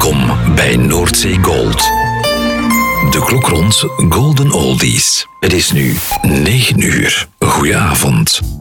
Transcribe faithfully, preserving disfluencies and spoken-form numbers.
Welkom bij Noordzee Gold. De klok rond Golden Oldies. Het is nu negen uur. Goedenavond.